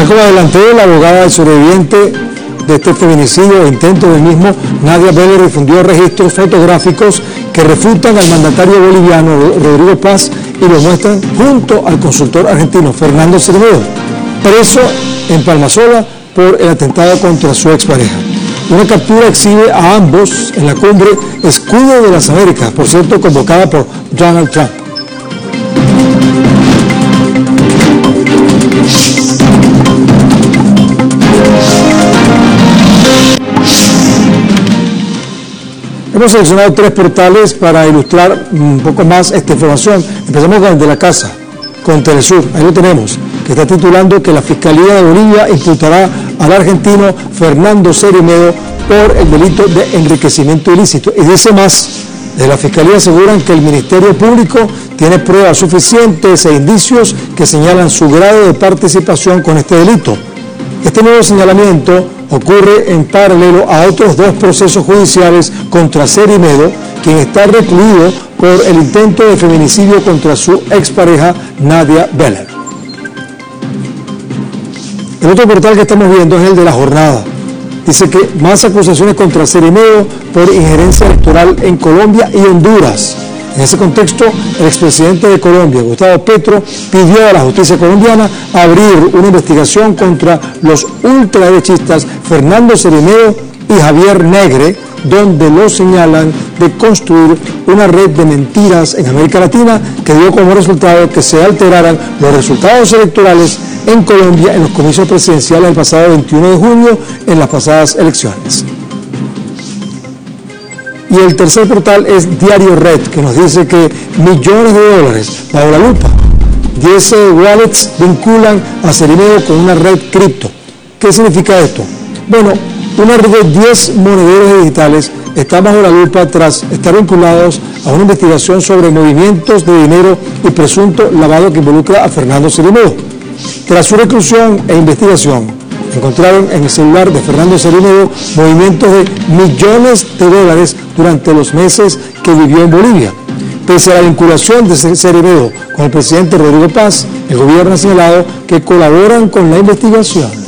Tal como adelantó la abogada del sobreviviente de este feminicidio e intento del mismo, Nadia Vélez difundió registros fotográficos que refutan al mandatario boliviano Rodrigo Paz y lo muestran junto al consultor argentino Fernando Cermedo, preso en Palmasola por el atentado contra su expareja. Una captura exhibe a ambos en la cumbre Escudo de las Américas, por cierto, convocada por Donald Trump. Hemos seleccionado 3 portales para ilustrar un poco más esta información. Empezamos con el de la casa, con Telesur, ahí lo tenemos, que está titulando que la Fiscalía de Bolivia imputará al argentino Fernando Cermedo por el delito de enriquecimiento ilícito. Y dice más, de la Fiscalía aseguran que el Ministerio Público tiene pruebas suficientes e indicios que señalan su grado de participación con este delito. Este nuevo señalamiento ocurre en paralelo a otros 2 procesos judiciales contra Cermedo, quien está recluido por el intento de feminicidio contra su expareja Nadia Vélez. El otro portal que estamos viendo es el de La Jornada. Dice que más acusaciones contra Cermedo por injerencia electoral en Colombia y Honduras. En ese contexto, el expresidente de Colombia, Gustavo Petro, pidió a la justicia colombiana abrir una investigación contra los ultraderechistas Fernando Cermedo y Javier Negre, donde lo señalan de construir una red de mentiras en América Latina que dio como resultado que se alteraran los resultados electorales en Colombia en los comicios presidenciales del pasado 21 de junio en las pasadas elecciones. Y el tercer portal es Diario Red, que nos dice que millones de dólares bajo la lupa. 10 wallets vinculan a Cermedo con una red cripto. ¿Qué significa esto? Bueno, una red de 10 monederos digitales está bajo la lupa tras estar vinculados a una investigación sobre movimientos de dinero y presunto lavado que involucra a Fernando Cermedo. Tras su reclusión e investigación, encontraron en el celular de Fernando Cermedo movimientos de millones de dólares durante los meses que vivió en Bolivia. Pese a la vinculación de Cermedo con el presidente Rodrigo Paz, el gobierno ha señalado que colaboran con la investigación.